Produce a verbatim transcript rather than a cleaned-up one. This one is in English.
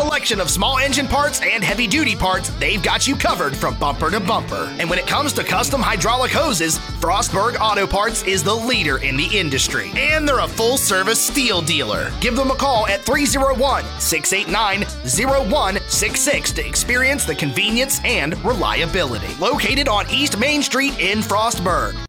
selection of small engine parts and heavy-duty parts, they've got you covered from bumper to bumper. And when it comes to custom hydraulic hoses, Frostburg Auto Parts is the leader in the industry. And they're a full-service steel dealer. Give them a call at three oh one, six eight nine, oh one six six to experience the convenience and reliability. Located on East Main Street in Frostburg.